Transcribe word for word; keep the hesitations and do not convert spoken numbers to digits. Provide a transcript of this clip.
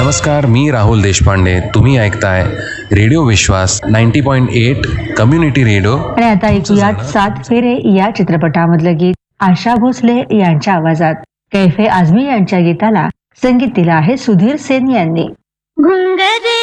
नमस्कार, मी राहुल देशपांडे. तुम्ही ऐकताय रेडिओ विश्वास ninety point eight community radio. आणि आता ऐकूयात सात फेरे या चित्रपटामधलं गीत आशा भोसले यांच्या आवाजात. कैफे आझमी यांच्या गीताला संगीत दिलं आहे सुधीर सेन यांनी. घुंगरे